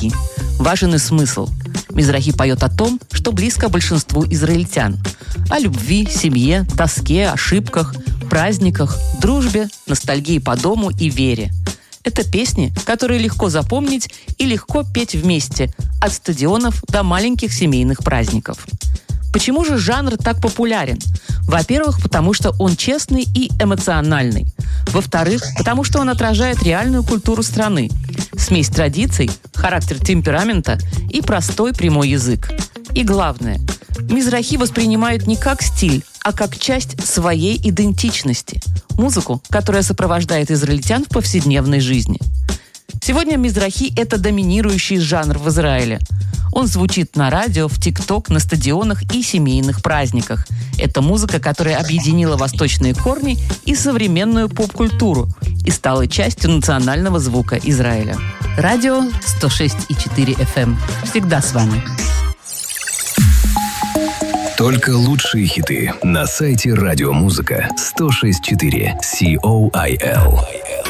Мизрахи. Важен и смысл. Мизрахи поет о том, что близко большинству израильтян. О любви, семье, тоске, ошибках, праздниках, дружбе, ностальгии по дому и вере. Это песни, которые легко запомнить и легко петь вместе, от стадионов до маленьких семейных праздников. Почему же жанр так популярен? Во-первых, потому что он честный и эмоциональный. Во-вторых, потому что он отражает реальную культуру страны. Смесь традиций, характер темперамента и простой прямой язык. И главное, мизрахи воспринимают не как стиль, а как часть своей идентичности. Музыку, которая сопровождает израильтян в повседневной жизни. Сегодня мизрахи – это доминирующий жанр в Израиле. Он звучит на радио, в ТикТок, на стадионах и семейных праздниках. Это музыка, которая объединила восточные корни и современную поп-культуру и стала частью национального звука Израиля. Радио 106,4 FM. Всегда с вами. Только лучшие хиты на сайте радиомузыка 106.4 COIL.